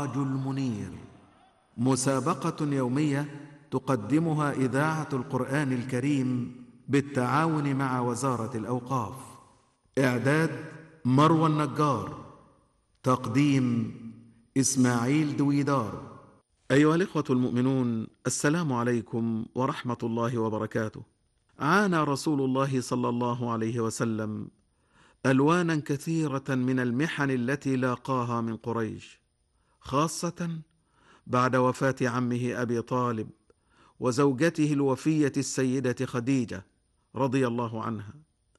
السراج المنير، مسابقة يومية تقدمها إذاعة القرآن الكريم بالتعاون مع وزارة الأوقاف. إعداد مروى النجار، تقديم إسماعيل دويدار. أيها الإخوة المؤمنون، السلام عليكم ورحمة الله وبركاته. عانى رسول الله صلى الله عليه وسلم ألوانا كثيرة من المحن التي لاقاها من قريش، خاصة بعد وفاة عمه أبي طالب وزوجته الوفية السيدة خديجة رضي الله عنها.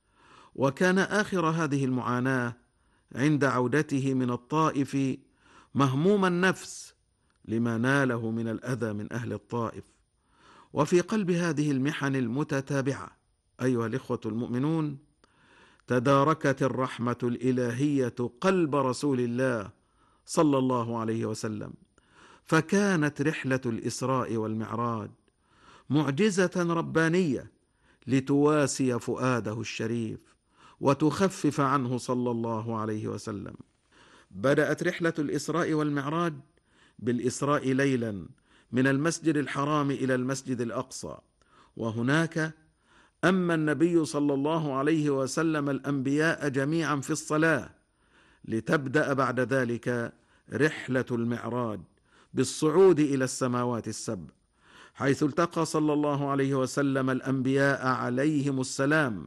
وكان آخر هذه المعاناة عند عودته من الطائف مهموم النفس لما ناله من الأذى من أهل الطائف. وفي قلب هذه المحن المتتابعة أيها الإخوة المؤمنون، تداركت الرحمة الإلهية قلب رسول الله صلى الله عليه وسلم، فكانت رحلة الإسراء والمعراج معجزة ربانية لتواسي فؤاده الشريف وتخفف عنه صلى الله عليه وسلم. بدأت رحلة الإسراء والمعراج بالإسراء ليلا من المسجد الحرام إلى المسجد الأقصى، وهناك أما النبي صلى الله عليه وسلم الأنبياء جميعا في الصلاة، لتبدأ بعد ذلك رحلة المعراج بالصعود إلى السماوات السبع، حيث التقى صلى الله عليه وسلم الأنبياء عليهم السلام،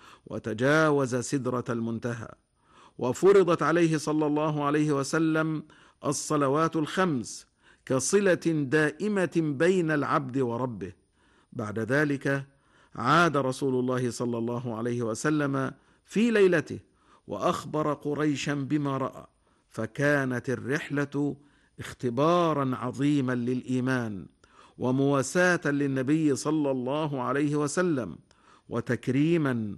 وتجاوز سدرة المنتهى، وفرضت عليه صلى الله عليه وسلم الصلوات الخمس كصلة دائمة بين العبد وربه. بعد ذلك عاد رسول الله صلى الله عليه وسلم في ليلته وأخبر قريشا بما رأى، فكانت الرحلة اختبارا عظيما للإيمان ومواساة للنبي صلى الله عليه وسلم، وتكريما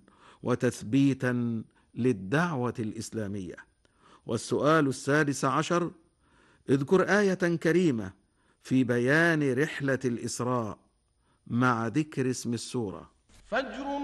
وتثبيتا للدعوة الإسلامية. والسؤال 16، اذكر آية كريمة في بيان رحلة الإسراء مع ذكر اسم السورة. فجر